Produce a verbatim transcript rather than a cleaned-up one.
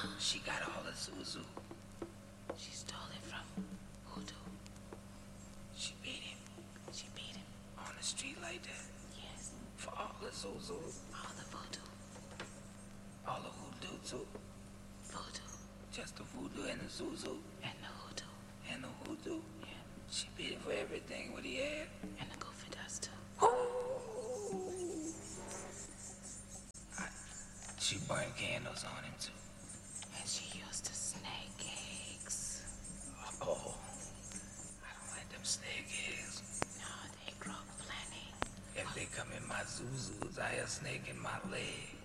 She got all the Zuzu. She stole it from Hoodoo. She beat him. She beat him. On the street like that? Yes. For all the Zuzu. All the voodoo. All the Hoodoo too. Voodoo. Just the Voodoo and the Zuzu. And the Hoodoo. And the Hoodoo? Yeah. She beat him for everything. What he had? And the Goofy Dust too. I, she burned candles on him too. And she used to snake eggs. Oh, I don't like them snake eggs. No, they grow plenty. If they come in my Zuzus, I a snake in my leg.